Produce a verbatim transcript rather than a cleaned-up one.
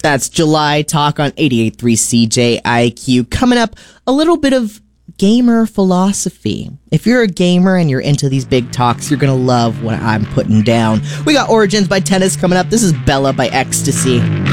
That's July Talk on eighty-eight point three C J I Q. Coming up, a little bit of gamer philosophy. If you're a gamer and you're into these big talks, you're going to love what I'm putting down. We got Origins by Tennis coming up. This is Bella by Ecstasy.